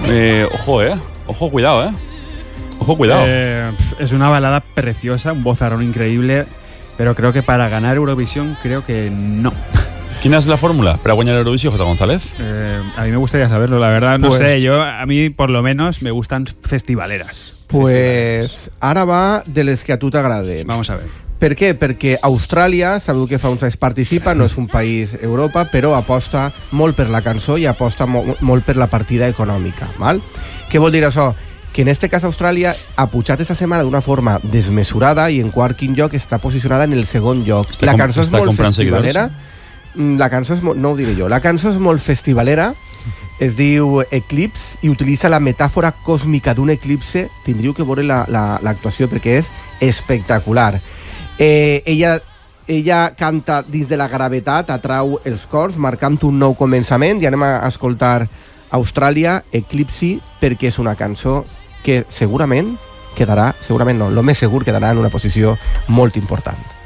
Ojo, cuidado, Ojo, cuidado. Es una balada preciosa, un vozarrón increíble, pero creo que para ganar Eurovisión, creo que no. Quina és la fórmula per a guanyar l'Eurovisió, J. González? A mí me gustaría saberlo, la verdad, no sé, a mí por lo menos me gustan festivaleras. Pues ara va de les que a tu t'agraden. Vamos a ver. Per què? Perquè Austràlia, sabeu que fa uns anys participa, no és un país Europa, però aposta molt per la cançó i aposta molt per la partida econòmica. Val? Què vol dir això? Que en este cas Austràlia ha pujat esta setmana d'una forma desmesurada i en quart lloc està posicionada en el segon lloc. La cançó és molt festivalera. La cançó és no ho diré jo. La cançó és molt festivalera, es diu Eclipse i utilitza la metàfora còsmica d'un eclipse. Tindríeu que veure l'actuació perquè és espectacular. Ella canta dins de la gravetat, atrau els cors, marcant un nou començament, i anem a escoltar Austràlia, Eclipse, perquè és una cançó que segurament no, el més segur quedarà en una posició molt important.